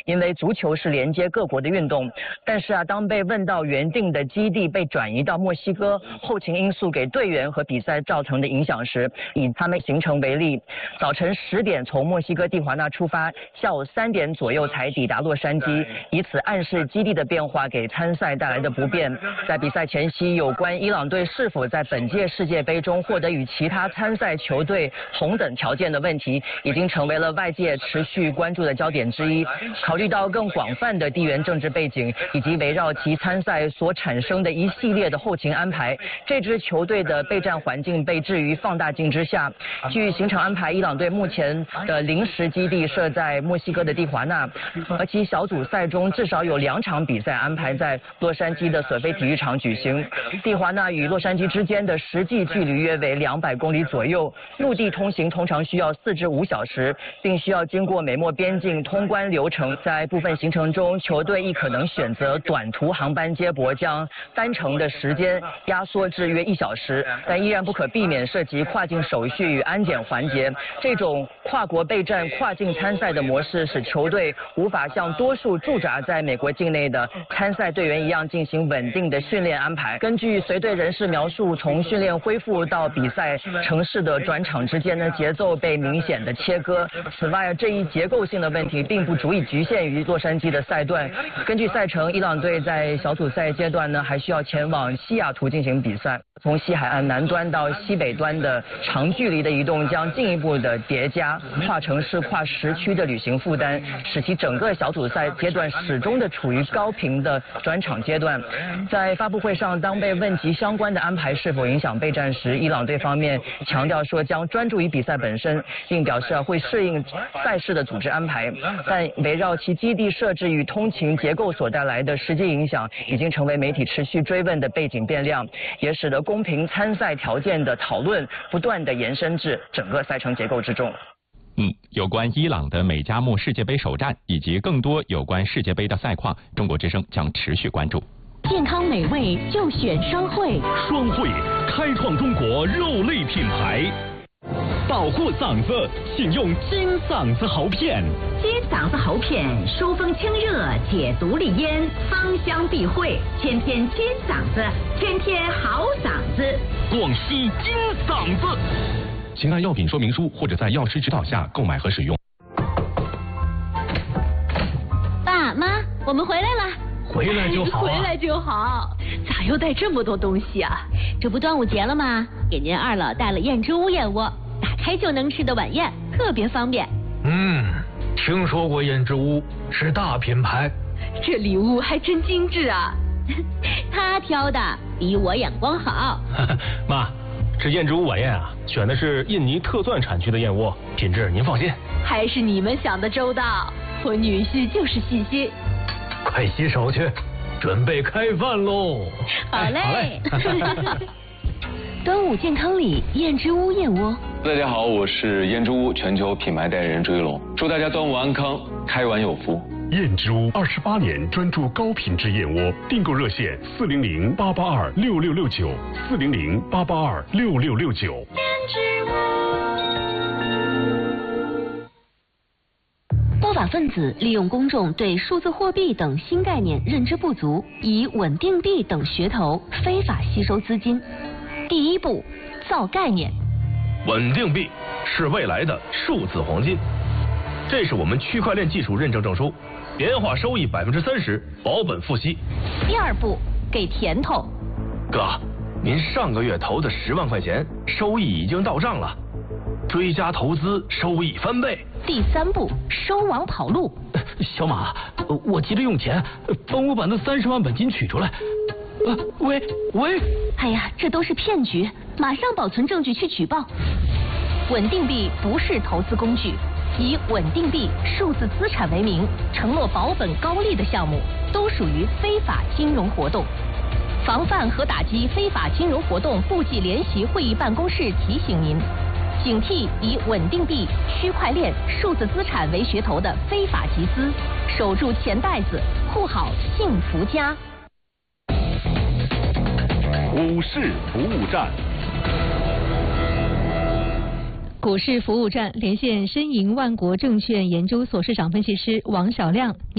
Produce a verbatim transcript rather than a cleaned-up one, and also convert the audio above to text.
因为足球是连接各国的运动。但是啊，当被问到原定的基地被转移到墨西哥，后勤因素给队员和比赛造成的影响时，以他们行程为例，早晨十点从墨西哥蒂华纳出发，下午三点左右才抵达洛杉矶，以此暗示基地的变化给参赛带来的不便。在比赛前夕，有关伊朗队是否在本届世界杯中获得与其他参赛球队同等条件的问题，已经成为了外界持续关注的焦点之一。考虑到更广泛的地缘政治背景，以及围绕其参赛所产生的一系列的后勤安排，这支球队的备战环境被置于放大镜之下。据行程安排，伊朗队目前的临时基地设在墨西哥的蒂华纳，而其小组赛中至少有两场比赛安排在洛杉矶的索菲体育场举行。蒂华纳与洛杉矶之间的实际距离约为两百公里左右，陆地通行通常需要四至五小时，并需要经过美墨边境通关流程。在部分行程中，球队亦可能选择短途航班接驳，将单程的时间压缩至约一小时，但依然不可避免涉及跨境手续与安检环节。这种跨国备战、跨境参赛的模式，使球队无法像多数驻扎在美国境内的参赛队员一样进行稳定的训练安排。根据随队人士描述，从训练恢复到比赛城市的转场之间呢，节奏被明显的切割。此外，这一结构性的问题并不足以局限于洛杉矶的赛段。根据赛程，伊朗队在小组赛阶段呢，还需要前往西雅图进行比赛。从西海岸南端到西北端的长距离的移动将进一步的叠加跨城市、跨时区的旅行负担，使其整个小组赛阶段始终的处于高频的转场阶段。在发布会上，当被问及相关的安排是否影响备战时，伊朗队方面强调说将专注于比赛本身，并表示会适应赛事的组织安排。但围绕其基地设置与通勤结构所带来的实际影响，已经成为媒体持续追问的背景变量，也使得公平参赛条件的讨论不断的延伸至整个赛程结构之中。 嗯，有关伊朗的美加墨世界杯首战以及更多有关世界杯的赛况，中国之声将持续关注。 健康美味就选双汇， 双汇开创中国肉类品牌。保护嗓子，请用金嗓子喉片。 金嗓子喉片，疏风清热，解毒利咽，芳香避秽，天天金嗓子，天天好嗓子。 广西金嗓子。请按药品说明书或者在药师指导下购买和使用。 爸妈，我们回来了。 回来就好、啊， 回来就好。咋又带这么多东西啊？这不端午节了吗？给您二老带了燕之屋燕窝，打开就能吃的晚宴，特别方便。 嗯，听说过燕之屋，是大品牌。 这礼物还真精致啊！他挑的比我眼光好。 妈，这燕之屋晚宴啊，选的是印尼特钻产区的燕窝，品质您放心。 还是你们想的周到，我女婿就是细心。 快洗手去，准备开饭喽！ 好嘞。端午健康礼，燕之屋燕窝。 大家好，我是燕之屋全球品牌代言人朱一龙，祝大家端午安康，开碗有福。 燕之屋二十八年专注高品质燕窝，订购热线四零零八八二六六六九四零零八八二六六六九。 燕之屋。不法分子利用公众对数字货币等新概念认知不足，以稳定币等噱头非法吸收资金。第一步，造概念。 稳定币是未来的数字黄金，这是我们区块链技术认证证书，年化收益百分之三十，保本付息。 第二步，给甜头。 哥，您上个月投的十万块钱，收益已经到账了，追加投资，收益翻倍。 第三步，收网跑路。 小马，我急着用钱，帮我把那三十万本金取出来。呃，喂喂， 哎呀，这都是骗局，马上保存证据去举报。稳定币不是投资工具，以稳定币、数字资产为名，承诺保本高利的项目，都属于非法金融活动。防范和打击非法金融活动部际联席会议办公室提醒您，警惕以稳定币、区块链、数字资产为噱头的非法集资，守住钱袋子，护好幸福家。 股市服务站， 股市服务站连线申银万国证券研究所市场分析师王小亮。